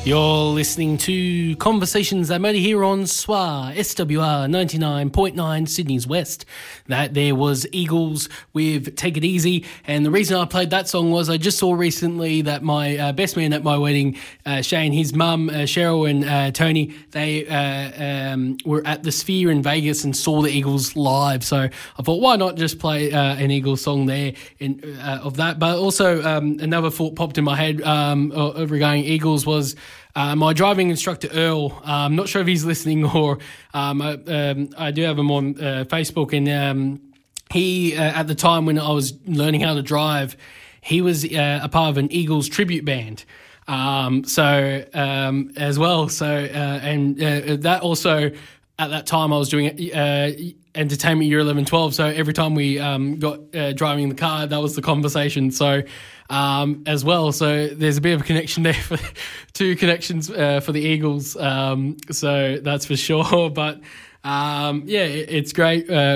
You're listening to Conversations That Matter here on SWR, SWR 99.9 Sydney's West. That there was Eagles with Take It Easy, and the reason I played that song was I just saw recently that my best man at my wedding, Shane, his mum, Cheryl and Tony, they were at the Sphere in Vegas and saw the Eagles live, so I thought why not just play an Eagles song there of that. But also another thought popped in my head regarding Eagles was my driving instructor, Earl. I'm not sure if he's listening or I do have him on Facebook. And he, at the time when I was learning how to drive, he was a part of an Eagles tribute band. As well. So, that also, at that time I was doing entertainment year 11-12. So every time we got driving in the car, that was the conversation. So, as well. So there's a bit of a connection there for two connections for the Eagles. So that's for sure. But it's great.